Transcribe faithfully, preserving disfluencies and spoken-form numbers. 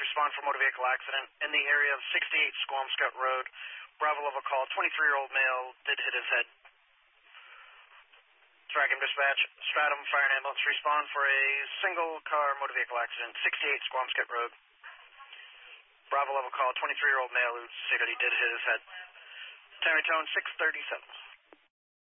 respond for motor vehicle accident in the area of sixty-eight Squamscott Road. Bravo level call, twenty-three-year-old male did hit his head. Tracking dispatch, Stratum Fire and Ambulance, respond for a single-car motor vehicle accident, sixty-eight Squamscott Road. Bravo level call, twenty-three-year-old male who stated he did hit his head. Tammy Tone, six thirty-seven.